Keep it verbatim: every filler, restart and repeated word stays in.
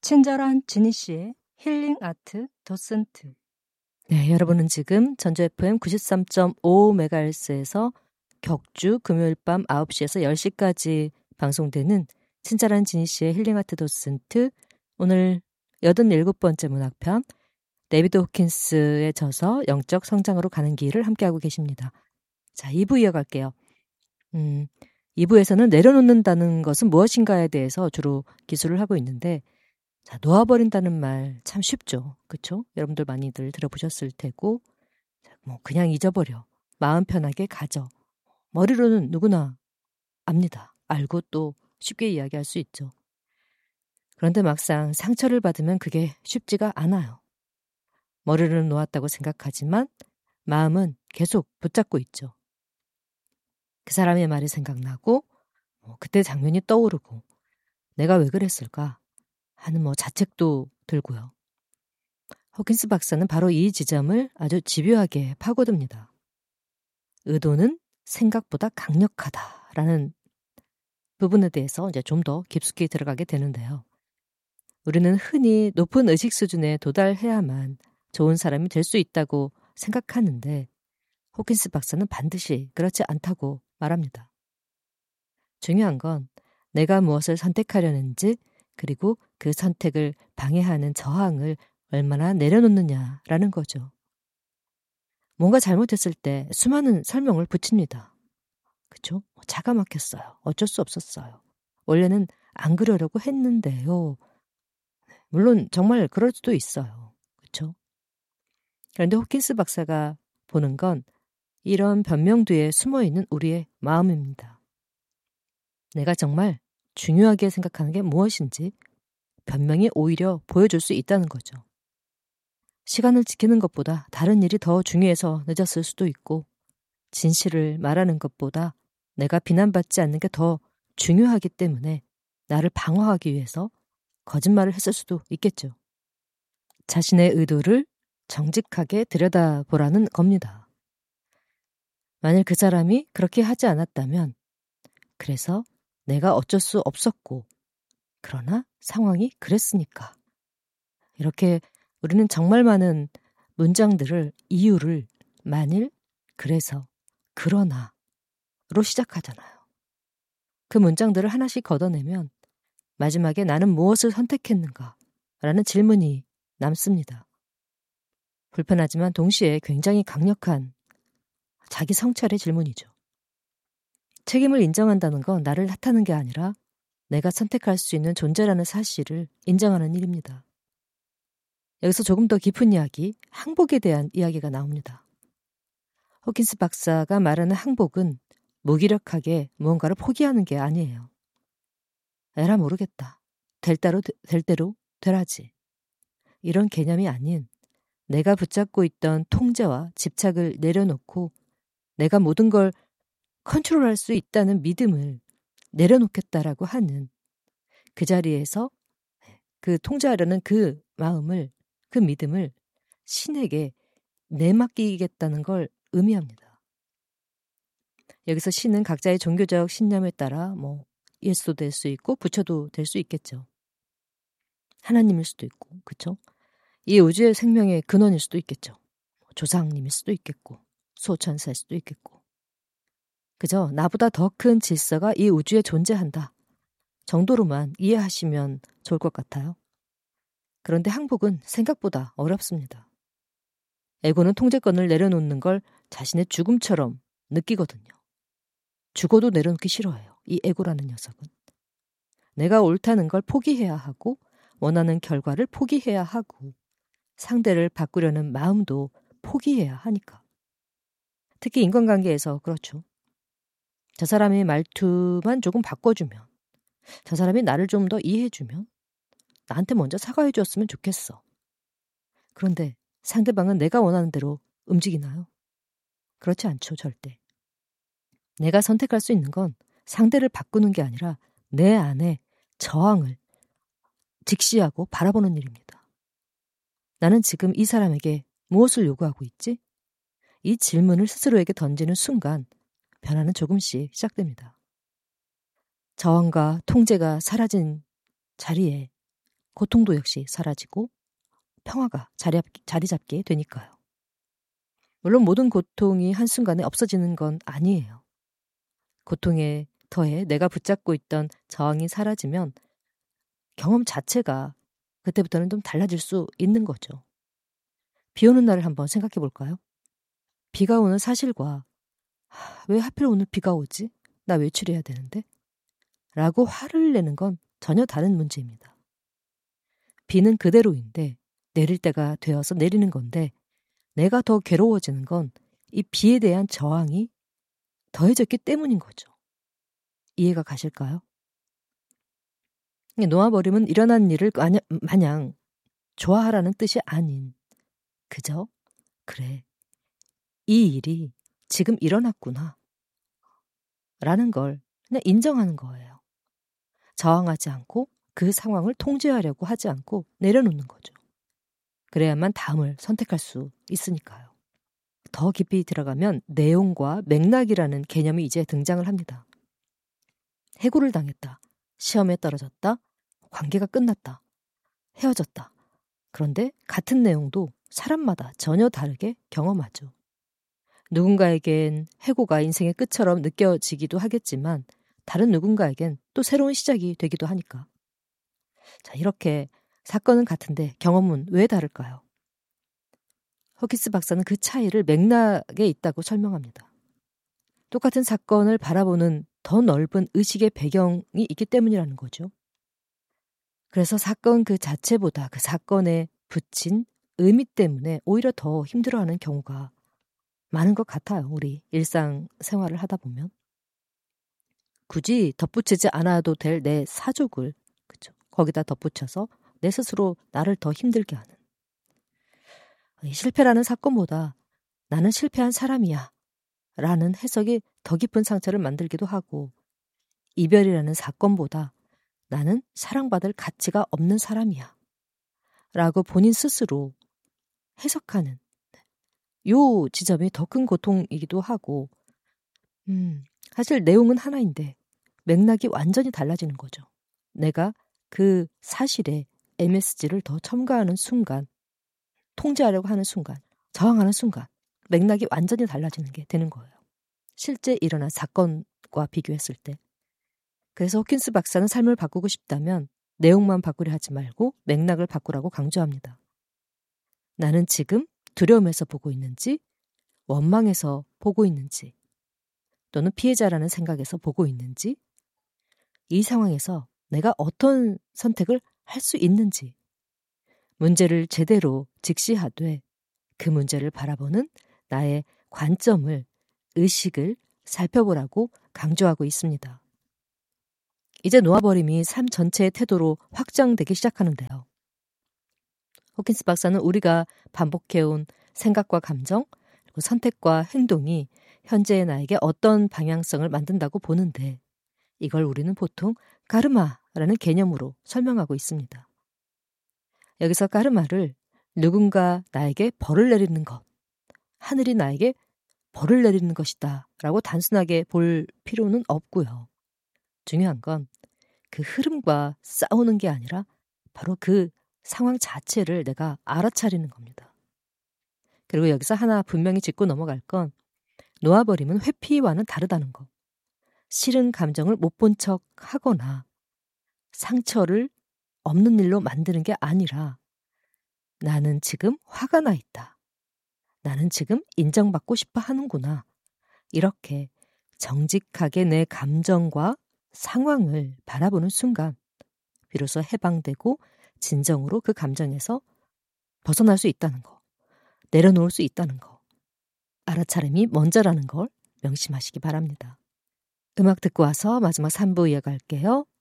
친절한 지니 씨의 힐링 아트 도슨트. 네, 여러분은 지금 전주 에프엠 구십삼 점 오 메가헤르츠에서 격주 금요일 밤 아홉 시에서 열 시까지 방송되는 친절한 지니 씨의 힐링 아트 도슨트, 오늘 여든일곱 번째 문학편 데이비드 호킨스의 저서 영적 성장으로 가는 길을 함께하고 계십니다. 자, 이 부 이어갈게요. 음, 이 부에서는 내려놓는다는 것은 무엇인가에 대해서 주로 기술을 하고 있는데, 자, 놓아버린다는 말 참 쉽죠. 그쵸? 여러분들 많이들 들어보셨을 테고, 뭐 그냥 잊어버려, 마음 편하게 가져, 머리로는 누구나 압니다. 알고 또 쉽게 이야기할 수 있죠. 그런데 막상 상처를 받으면 그게 쉽지가 않아요. 머리를 놓았다고 생각하지만 마음은 계속 붙잡고 있죠. 그 사람의 말이 생각나고, 뭐 그때 장면이 떠오르고, 내가 왜 그랬을까 하는 뭐 자책도 들고요. 호킨스 박사는 바로 이 지점을 아주 집요하게 파고듭니다. 의도는 생각보다 강력하다라는 부분에 대해서 이제 좀 더 깊숙이 들어가게 되는데요. 우리는 흔히 높은 의식 수준에 도달해야만 좋은 사람이 될 수 있다고 생각하는데, 호킨스 박사는 반드시 그렇지 않다고 말합니다. 중요한 건 내가 무엇을 선택하려는지, 그리고 그 선택을 방해하는 저항을 얼마나 내려놓느냐라는 거죠. 뭔가 잘못했을 때 수많은 설명을 붙입니다. 그쵸? 차가 막혔어요. 어쩔 수 없었어요. 원래는 안 그러려고 했는데요. 물론 정말 그럴 수도 있어요. 그쵸? 그런데 호킨스 박사가 보는 건 이런 변명 뒤에 숨어있는 우리의 마음입니다. 내가 정말 중요하게 생각하는 게 무엇인지 변명이 오히려 보여줄 수 있다는 거죠. 시간을 지키는 것보다 다른 일이 더 중요해서 늦었을 수도 있고, 진실을 말하는 것보다 내가 비난받지 않는 게 더 중요하기 때문에 나를 방어하기 위해서 거짓말을 했을 수도 있겠죠. 자신의 의도를 정직하게 들여다보라는 겁니다. 만일 그 사람이 그렇게 하지 않았다면, 그래서 내가 어쩔 수 없었고, 그러나 상황이 그랬으니까. 이렇게 우리는 정말 많은 문장들을, 이유를 만일, 그래서, 그러나로 시작하잖아요. 그 문장들을 하나씩 걷어내면 마지막에 나는 무엇을 선택했는가 라는 질문이 남습니다. 불편하지만 동시에 굉장히 강력한 자기 성찰의 질문이죠. 책임을 인정한다는 건 나를 탓하는 게 아니라 내가 선택할 수 있는 존재라는 사실을 인정하는 일입니다. 여기서 조금 더 깊은 이야기, 항복에 대한 이야기가 나옵니다. 호킨스 박사가 말하는 항복은 무기력하게 무언가를 포기하는 게 아니에요. 에라 모르겠다. 될 대로, 될 대로 되라지. 이런 개념이 아닌, 내가 붙잡고 있던 통제와 집착을 내려놓고 내가 모든 걸 컨트롤할 수 있다는 믿음을 내려놓겠다라고 하는, 그 자리에서 그 통제하려는 그 마음을, 그 믿음을 신에게 내맡기겠다는 걸 의미합니다. 여기서 신은 각자의 종교적 신념에 따라 뭐 예수도 될 수 있고 부처도 될 수 있겠죠. 하나님일 수도 있고, 그쵸? 이 우주의 생명의 근원일 수도 있겠죠. 조상님일 수도 있겠고, 소천사일 수도 있겠고. 그저 나보다 더 큰 질서가 이 우주에 존재한다 정도로만 이해하시면 좋을 것 같아요. 그런데 항복은 생각보다 어렵습니다. 에고는 통제권을 내려놓는 걸 자신의 죽음처럼 느끼거든요. 죽어도 내려놓기 싫어해요. 이 에고라는 녀석은. 내가 옳다는 걸 포기해야 하고, 원하는 결과를 포기해야 하고, 상대를 바꾸려는 마음도 포기해야 하니까. 특히 인간관계에서 그렇죠. 저 사람의 말투만 조금 바꿔주면, 저 사람이 나를 좀 더 이해해주면, 나한테 먼저 사과해 주었으면 좋겠어. 그런데 상대방은 내가 원하는 대로 움직이나요? 그렇지 않죠, 절대. 내가 선택할 수 있는 건 상대를 바꾸는 게 아니라 내 안에 저항을 직시하고 바라보는 일입니다. 나는 지금 이 사람에게 무엇을 요구하고 있지? 이 질문을 스스로에게 던지는 순간 변화는 조금씩 시작됩니다. 저항과 통제가 사라진 자리에 고통도 역시 사라지고 평화가 자리, 자리 잡게 되니까요. 물론 모든 고통이 한순간에 없어지는 건 아니에요. 고통에 더해 내가 붙잡고 있던 저항이 사라지면 경험 자체가 그때부터는 좀 달라질 수 있는 거죠. 비 오는 날을 한번 생각해 볼까요? 비가 오는 사실과 하, 왜 하필 오늘 비가 오지? 나 외출해야 되는데? 라고 화를 내는 건 전혀 다른 문제입니다. 비는 그대로인데 내릴 때가 되어서 내리는 건데 내가 더 괴로워지는 건 이 비에 대한 저항이 더해졌기 때문인 거죠. 이해가 가실까요? 놓아버리면 일어난 일을 마냥 좋아하라는 뜻이 아닌 그저 그래 이 일이 지금 일어났구나 라는 걸 그냥 인정하는 거예요. 저항하지 않고 그 상황을 통제하려고 하지 않고 내려놓는 거죠. 그래야만 다음을 선택할 수 있으니까요. 더 깊이 들어가면 내용과 맥락이라는 개념이 이제 등장을 합니다. 해고를 당했다. 시험에 떨어졌다. 관계가 끝났다. 헤어졌다. 그런데 같은 내용도 사람마다 전혀 다르게 경험하죠. 누군가에겐 해고가 인생의 끝처럼 느껴지기도 하겠지만 다른 누군가에겐 또 새로운 시작이 되기도 하니까. 자, 이렇게 사건은 같은데 경험은 왜 다를까요? 호킨스 박사는 그 차이를 맥락에 있다고 설명합니다. 똑같은 사건을 바라보는 더 넓은 의식의 배경이 있기 때문이라는 거죠. 그래서 사건 그 자체보다 그 사건에 붙인 의미 때문에 오히려 더 힘들어하는 경우가 많은 것 같아요. 우리 일상생활을 하다 보면. 굳이 덧붙이지 않아도 될 내 사족을 그쵸? 거기다 덧붙여서 내 스스로 나를 더 힘들게 하는. 실패라는 사건보다 나는 실패한 사람이야 라는 해석이 더 깊은 상처를 만들기도 하고 이별이라는 사건보다 나는 사랑받을 가치가 없는 사람이야 라고 본인 스스로 해석하는 요 지점이 더 큰 고통이기도 하고 음, 사실 내용은 하나인데 맥락이 완전히 달라지는 거죠. 내가 그 사실에 엠에스지를 더 첨가하는 순간 통제하려고 하는 순간, 저항하는 순간 맥락이 완전히 달라지는 게 되는 거예요. 실제 일어난 사건과 비교했을 때. 그래서 호킨스 박사는 삶을 바꾸고 싶다면 내용만 바꾸려 하지 말고 맥락을 바꾸라고 강조합니다. 나는 지금 두려움에서 보고 있는지, 원망에서 보고 있는지, 또는 피해자라는 생각에서 보고 있는지, 이 상황에서 내가 어떤 선택을 할 수 있는지, 문제를 제대로 직시하되 그 문제를 바라보는 나의 관점을, 의식을 살펴보라고 강조하고 있습니다. 이제 놓아버림이 삶 전체의 태도로 확장되기 시작하는데요. 호킨스 박사는 우리가 반복해온 생각과 감정, 그리고 선택과 행동이 현재의 나에게 어떤 방향성을 만든다고 보는데 이걸 우리는 보통 까르마라는 개념으로 설명하고 있습니다. 여기서 까르마를 누군가 나에게 벌을 내리는 것, 하늘이 나에게 벌을 내리는 것이다 라고 단순하게 볼 필요는 없고요. 중요한 건 그 흐름과 싸우는 게 아니라 바로 그 상황 자체를 내가 알아차리는 겁니다. 그리고 여기서 하나 분명히 짚고 넘어갈 건 놓아버림은 회피와는 다르다는 거. 싫은 감정을 못 본 척 하거나 상처를 없는 일로 만드는 게 아니라 나는 지금 화가 나 있다. 나는 지금 인정받고 싶어 하는구나. 이렇게 정직하게 내 감정과 상황을 바라보는 순간 비로소 해방되고 진정으로 그 감정에서 벗어날 수 있다는 거, 내려놓을 수 있다는 거, 알아차림이 먼저라는 걸 명심하시기 바랍니다. 음악 듣고 와서 마지막 삼 부 이어갈게요.